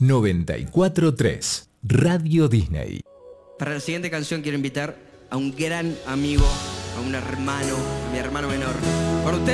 94.3 Radio Disney. Para la siguiente canción quiero invitar a un gran amigo, a un hermano, a mi hermano menor. Por usted.